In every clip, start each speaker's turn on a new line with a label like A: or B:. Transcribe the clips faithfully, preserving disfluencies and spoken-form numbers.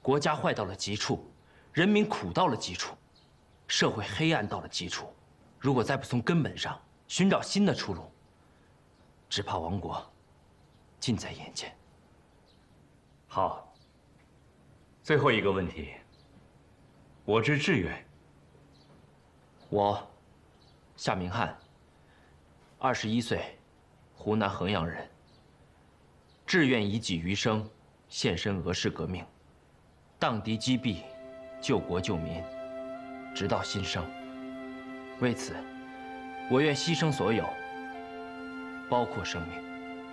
A: 国家坏到了极处，人民苦到了极处，社会黑暗到了极处。如果再不从根本上寻找新的出路，只怕亡国近在眼前。
B: 好，最后一个问题，我之志愿。
A: 我，夏明翰，二十一岁，湖南衡阳人。志愿以己余生，献身俄式革命，荡涤击毙，救国救民，直到新生。为此，我愿牺牲所有，包括生命。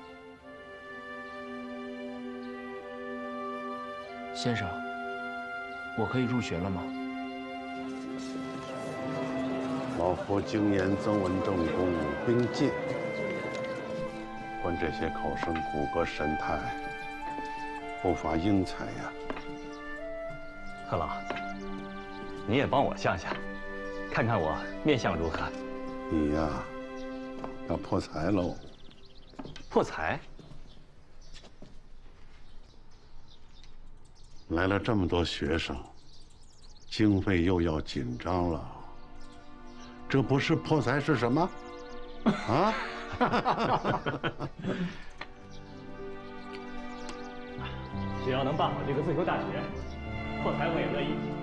A: 先生，我可以入学了吗？
C: 老夫经言曾闻正公武兵进，观这些考生骨骼神态，不乏英才呀。
B: 贺老，你也帮我想想，看看我面相如何？
C: 你呀，要破财喽！
B: 破财？
C: 来了这么多学生，经费又要紧张了，这不是破财是什么？啊？
B: 只要能办好这个自修大学，破财我也乐意。